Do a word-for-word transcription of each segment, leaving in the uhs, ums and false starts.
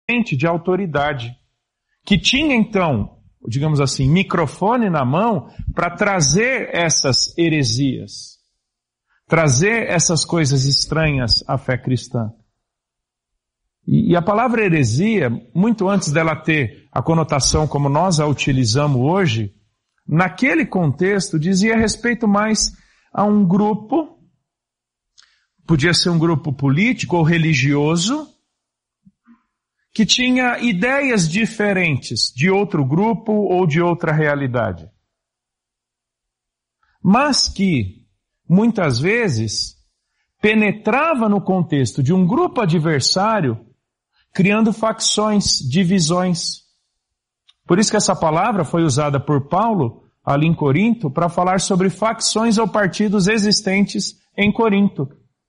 de autoridade, que tinha então, digamos assim, microfone na mão para trazer essas heresias, trazer essas coisas estranhas à fé cristã. E, e a palavra heresia, muito antes dela ter a conotação como nós a utilizamos hoje, naquele contexto dizia respeito mais a um grupo, podia ser um grupo político ou religioso, que tinha ideias diferentes de outro grupo ou de outra realidade. Mas que, muitas vezes, penetrava no contexto de um grupo adversário, criando facções, divisões. Por isso que essa palavra foi usada por Paulo, ali em Corinto, para falar sobre facções ou partidos existentes em Corinto.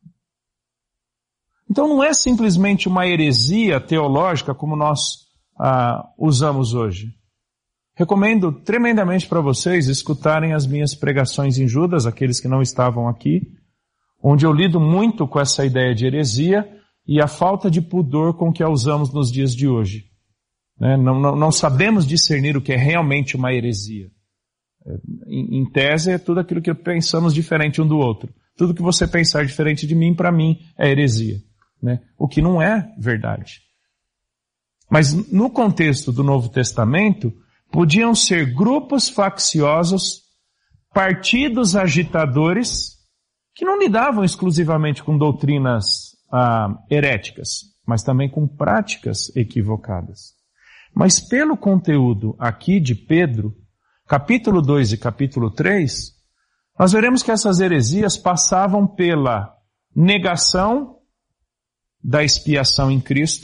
Então não é simplesmente uma heresia teológica como nós ah, usamos hoje. Recomendo tremendamente para vocês escutarem as minhas pregações em Judas, aqueles que não estavam aqui, onde eu lido muito com essa ideia de heresia e a falta de pudor com que a usamos nos dias de hoje. Né? Não, não, não sabemos discernir o que é realmente uma heresia. Em, em tese é tudo aquilo que pensamos diferente um do outro. Tudo que você pensar diferente de mim, para mim, é heresia. Né? O que não é verdade. Mas no contexto do Novo Testamento, podiam ser grupos facciosos, partidos agitadores, que não lidavam exclusivamente com doutrinas ah, heréticas, mas também com práticas equivocadas. Mas pelo conteúdo aqui de Pedro, capítulo dois e capítulo três, nós veremos que essas heresias passavam pela negação da expiação em Cristo.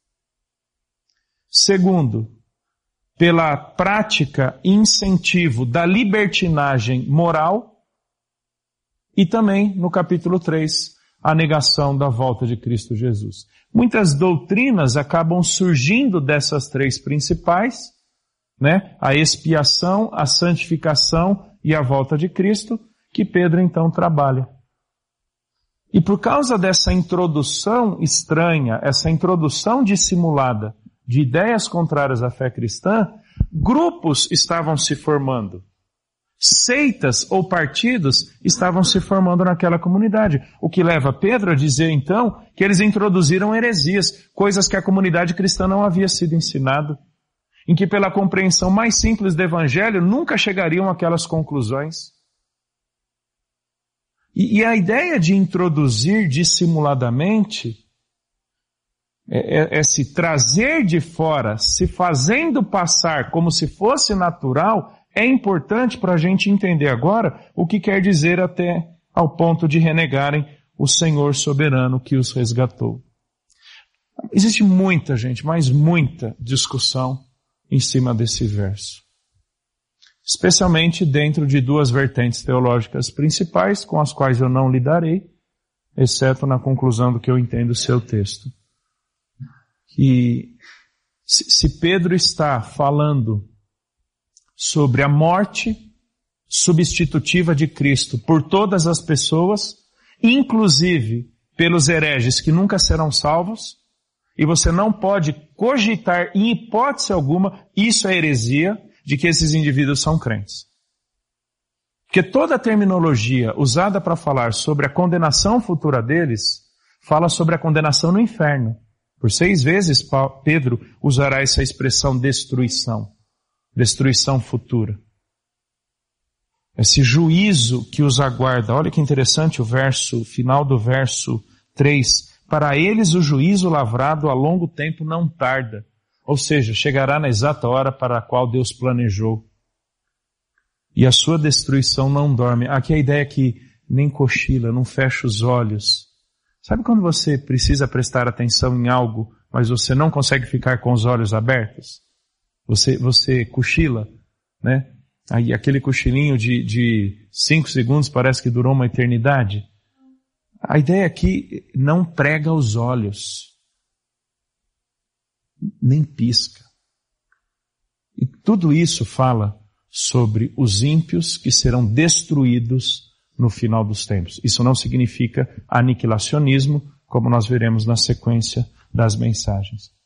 Segundo, pela prática e incentivo da libertinagem moral. E também, no capítulo três, a negação da volta de Cristo Jesus. Muitas doutrinas acabam surgindo dessas três principais, né? A expiação, a santificação e a volta de Cristo, que Pedro então trabalha. E por causa dessa introdução estranha, essa introdução dissimulada de ideias contrárias à fé cristã, grupos estavam se formando. Seitas ou partidos estavam se formando naquela comunidade. O que leva Pedro a dizer então que eles introduziram heresias, coisas que a comunidade cristã não havia sido ensinado, em que pela compreensão mais simples do evangelho nunca chegariam àquelas conclusões. E, e a ideia de introduzir dissimuladamente é, é, é se trazer de fora, se fazendo passar como se fosse natural, é importante para a gente entender agora o que quer dizer até ao ponto de renegarem o Senhor soberano que os resgatou. Existe muita gente, mas muita discussão em cima desse verso. Especialmente dentro de duas vertentes teológicas principais, com as quais eu não lidarei, exceto na conclusão do que eu entendo do seu texto. Que se Pedro está falando sobre a morte substitutiva de Cristo por todas as pessoas, inclusive pelos hereges que nunca serão salvos, e você não pode cogitar em hipótese alguma, isso é heresia, de que esses indivíduos são crentes. Porque toda a terminologia usada para falar sobre a condenação futura deles, fala sobre a condenação no inferno. Por seis vezes Pedro usará essa expressão destruição. Destruição futura. Esse juízo que os aguarda. Olha que interessante o verso, final do verso três. Para eles o juízo lavrado a longo tempo não tarda. Ou seja, chegará na exata hora para a qual Deus planejou. E a sua destruição não dorme. Aqui a ideia é que nem cochila, não fecha os olhos. Sabe quando você precisa prestar atenção em algo, mas você não consegue ficar com os olhos abertos? Você, você cochila, né? Aí aquele cochilinho de, de cinco segundos parece que durou uma eternidade. A ideia aqui não prega os olhos. Nem pisca. E tudo isso fala sobre os ímpios que serão destruídos no final dos tempos. Isso não significa aniquilacionismo, como nós veremos na sequência das mensagens.